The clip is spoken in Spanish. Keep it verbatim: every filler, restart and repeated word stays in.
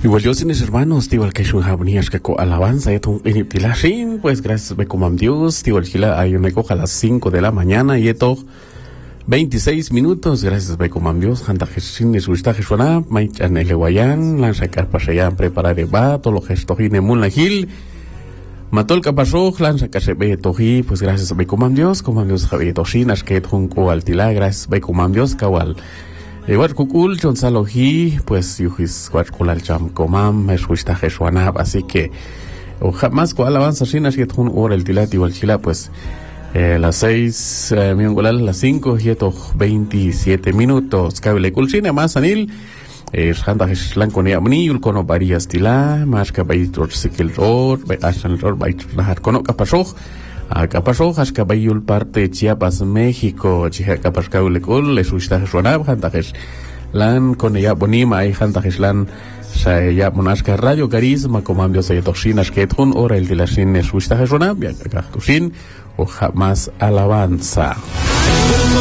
Igual yo sin mis hermanos, igual que shun habnías que co alabanza y tu inipilashin, pues gracias me comam Dios, igual gila hay una coja a las cinco de la mañana y esto veintiséis minutos, gracias me comam Dios, hanta jeshin y su estaje suena, maichan el guayán, lanza carpasayan preparar va, todo lo gesto gine mun la gil, matol capasó, lanza que se ve toji, pues gracias me comam Dios, comam Dios javi toshin, as que junco altila, gracias me comam Dios, kawal. Igual kukul chonsaloji pues yujis cuarculal cham comam es justa jesuanab, así que o jamás cual avanza sin así un hora el tilat igual chila pues eh, las seis eh, miongolal las cinco y esto veintisiete minutos cabele culcine más anil es handa jeslan con amni ul kono varias tila más que baitor sikil ror be asan ror baitor nahar kono kapasoj acá pasó Jascabayul parte Chiapas México chiha kapaskau lekol le susta sonab hantajes lan con ella bonima y hantajes lan sa ya monaska radio carisma comando se toxinas que tun ora el de la sin susta sonab ya ka tusin o jamás alabanza.